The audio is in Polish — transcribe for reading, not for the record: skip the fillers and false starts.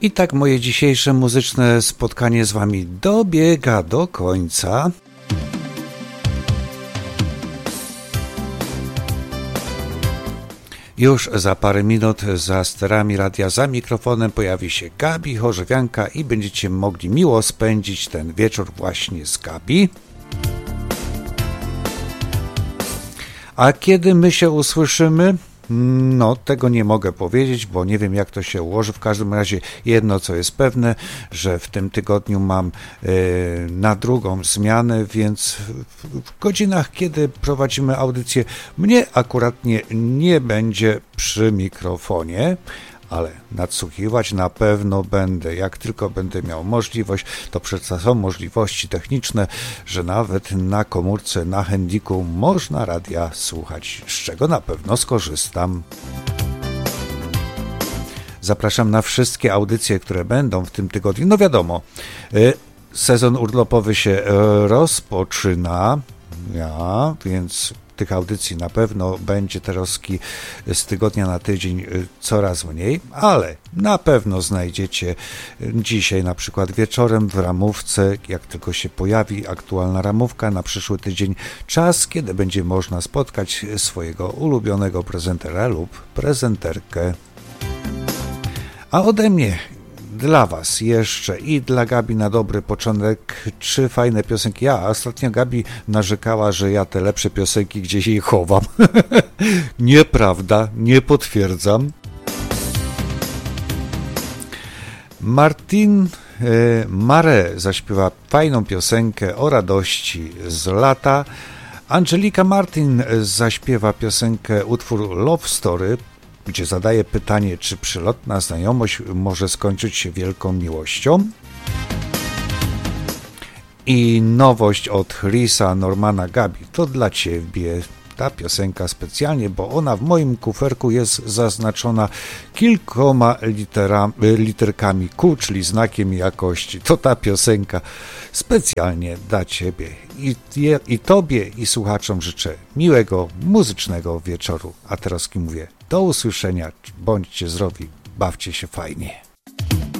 I tak moje dzisiejsze muzyczne spotkanie z Wami dobiega do końca. Już za parę minut za sterami radia, za mikrofonem pojawi się Gabi Chorzewianka i będziecie mogli miło spędzić ten wieczór właśnie z Gabi. A kiedy my się usłyszymy? No, tego nie mogę powiedzieć, bo nie wiem, jak to się ułoży. W każdym razie jedno, co jest pewne, że w tym tygodniu mam na drugą zmianę, więc w godzinach, kiedy prowadzimy audycję, mnie akurat nie będzie przy mikrofonie, ale nadsłuchiwać na pewno będę. Jak tylko będę miał możliwość, to przecież są możliwości techniczne, że nawet na komórce, na handiku można radia słuchać, z czego na pewno skorzystam. Zapraszam na wszystkie audycje, które będą w tym tygodniu. No wiadomo, sezon urlopowy się rozpoczyna, więc tych audycji na pewno będzie teraz z tygodnia na tydzień coraz mniej, ale na pewno znajdziecie dzisiaj na przykład wieczorem w ramówce, jak tylko się pojawi aktualna ramówka na przyszły tydzień, czas, kiedy będzie można spotkać swojego ulubionego prezentera lub prezenterkę. A ode mnie dla Was jeszcze i dla Gabi na dobry początek 3 fajne piosenki. Ostatnio Gabi narzekała, że ja te lepsze piosenki gdzieś jej chowam. Nieprawda, nie potwierdzam. Martin Mare zaśpiewa fajną piosenkę o radości z lata. Angelika Martin zaśpiewa utwór Love Story, gdzie zadaje pytanie, czy przylotna znajomość może skończyć się wielką miłością. I nowość od Chrisa Normana Gabi, to dla Ciebie ta piosenka specjalnie, bo ona w moim kuferku jest zaznaczona kilkoma literkami Q, czyli znakiem jakości. To ta piosenka specjalnie dla Ciebie. I Tobie, i słuchaczom życzę miłego, muzycznego wieczoru. A teraz mówię, do usłyszenia, bądźcie zdrowi, bawcie się fajnie.